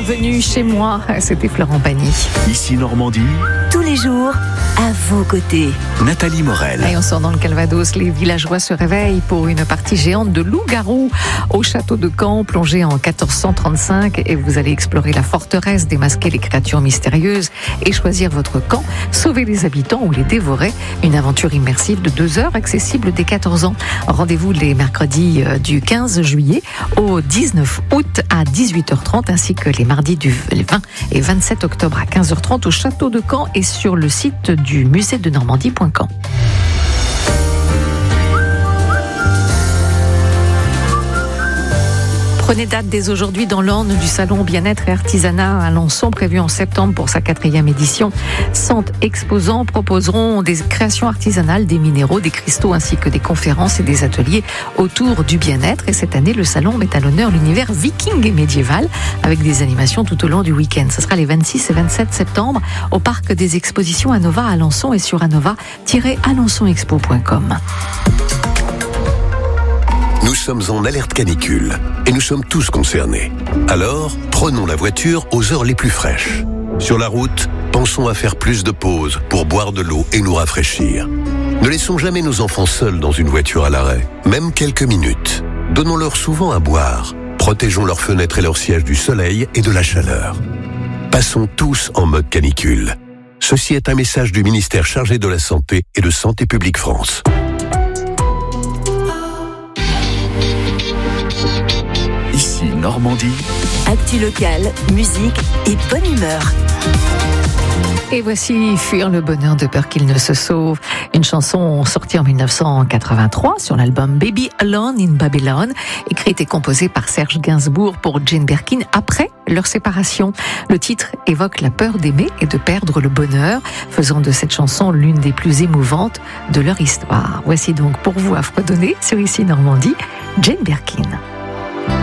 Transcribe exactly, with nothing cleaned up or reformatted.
Bienvenue chez moi, c'était Florent Pagny. Ici Normandie, tous les jours, à vos côtés. Nathalie Morel. Et on sort dans le Calvados, les villageois se réveillent pour une partie géante de loups-garous au château de Caen, plongé en quatorze cent trente-cinq. Et vous allez explorer la forteresse, démasquer les créatures mystérieuses et choisir votre camp, sauver les habitants ou les dévorer. Une aventure immersive de deux heures, accessible dès quatorze ans. Rendez-vous les mercredis du quinze juillet au dix-neuf août à dix-huit heures trente, ainsi que les mardis du vingt et vingt-sept octobre à quinze heures trente au château de Caen et sur le site du musée de Normandie point com. Prenez date dès aujourd'hui dans l'Orne du salon Bien-être et Artisanat à Alençon, prévu en septembre pour sa quatrième édition. cent exposants proposeront des créations artisanales, des minéraux, des cristaux ainsi que des conférences et des ateliers autour du bien-être. Et cette année, le salon met à l'honneur l'univers viking et médiéval avec des animations tout au long du week-end. Ce sera les vingt-six et vingt-sept septembre au parc des expositions Anova à Alençon et sur anova tiret alençon expo point com. Nous sommes en alerte canicule et nous sommes tous concernés. Alors, prenons la voiture aux heures les plus fraîches. Sur la route, pensons à faire plus de pauses pour boire de l'eau et nous rafraîchir. Ne laissons jamais nos enfants seuls dans une voiture à l'arrêt, même quelques minutes. Donnons-leur souvent à boire. Protégeons leurs fenêtres et leurs sièges du soleil et de la chaleur. Passons tous en mode canicule. Ceci est un message du ministère chargé de la Santé et de Santé publique France. Ici Normandie, Actu locale, musique et bonne humeur. Et voici Fuir le bonheur de peur qu'il ne se sauve. Une chanson sortie en dix-neuf cent quatre-vingt-trois sur l'album Baby Alone in Babylon, écrite et composée par Serge Gainsbourg pour Jane Birkin après leur séparation. Le titre évoque la peur d'aimer et de perdre le bonheur, faisant de cette chanson l'une des plus émouvantes de leur histoire. Voici donc pour vous à fredonner sur Ici Normandie, Jane Birkin.